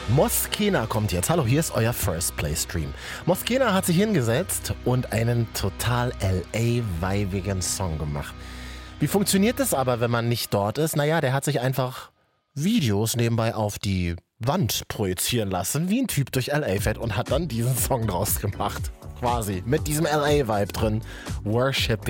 Moskena kommt jetzt. Hallo, hier ist euer First Play Stream. Moskena hat sich hingesetzt und einen total LA-weibigen Song gemacht. Wie funktioniert das aber, wenn man nicht dort ist? Naja, der hat sich einfach Videos nebenbei auf die Wand projizieren lassen, wie ein Typ durch LA fährt und hat dann diesen Song draus gemacht. Quasi. Mit diesem LA-Vibe drin. Worship